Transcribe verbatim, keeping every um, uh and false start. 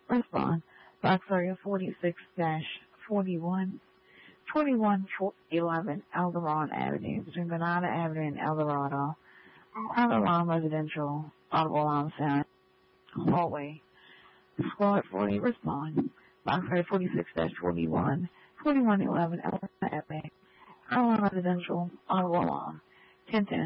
Respond. Box area forty-six forty-one, twenty-one eleven Eldorado Avenue, between Banana Avenue and Eldorado. Avalon Residential, audible alarm sound, hallway. Squad forty, respond. Box area forty-six forty-one, twenty-one eleven Eldorado Avenue. Avalon Residential, audible alarm. ten ten.